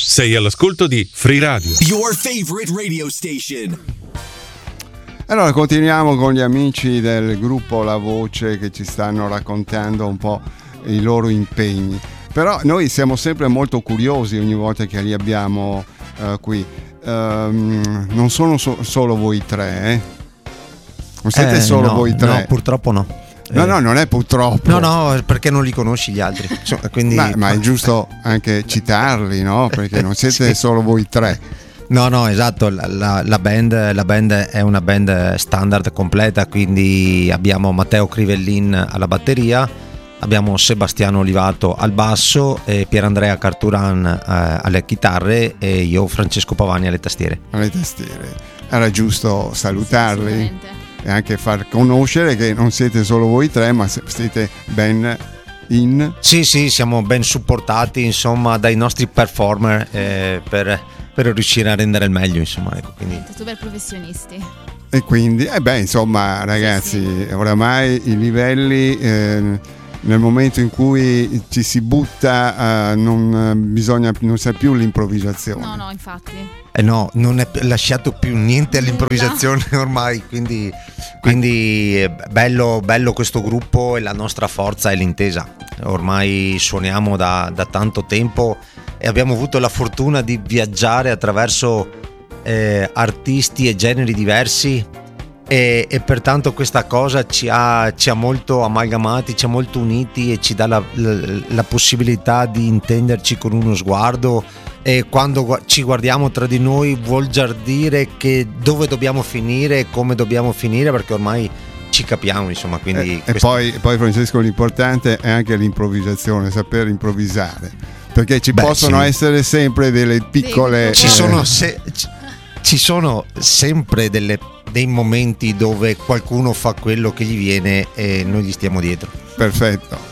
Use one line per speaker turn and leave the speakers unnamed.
Sei all'ascolto di Free Radio,
your favorite radio station.
Allora continuiamo con gli amici del gruppo La Voce che ci stanno raccontando un po' i loro impegni. Però noi siamo sempre molto curiosi ogni volta che li abbiamo qui. Non sono solo voi tre, eh? Non siete solo voi tre?
No, purtroppo no.
No, non è purtroppo.
No, perché non li conosci gli altri. Quindi...
Ma è giusto anche citarli, no? Perché non siete
sì.
solo voi tre.
No, esatto. La band è una band standard completa, quindi abbiamo Matteo Crivellin alla batteria, abbiamo Sebastiano Olivato al basso, e Pierandrea Carturan alle chitarre e io, Francesco Pavani, alle tastiere.
Era giusto salutarli e anche far conoscere che non siete solo voi tre, ma siete ben in...
Sì, siamo ben supportati, insomma, dai nostri performer per riuscire a rendere il meglio, insomma, ecco, quindi...
Super professionisti.
E quindi, insomma, ragazzi, sì. Oramai i livelli... nel momento in cui ci si butta non c'è più l'improvvisazione.
No, infatti.
No, non è lasciato più niente all'improvvisazione ormai, quindi è bello questo gruppo, e la nostra forza è l'intesa. Ormai suoniamo da tanto tempo e abbiamo avuto la fortuna di viaggiare attraverso artisti e generi diversi. E pertanto questa cosa ci ha molto amalgamati, ci ha molto uniti, e ci dà la possibilità di intenderci con uno sguardo, e quando ci guardiamo tra di noi vuol già dire che dove dobbiamo finire e come dobbiamo finire, perché ormai ci capiamo, insomma, quindi
e poi Francesco, l'importante è anche l'improvvisazione, saper improvvisare, perché ci possono essere sempre delle piccole
ci sono sempre dei momenti dove qualcuno fa quello che gli viene e noi gli stiamo dietro.
Perfetto.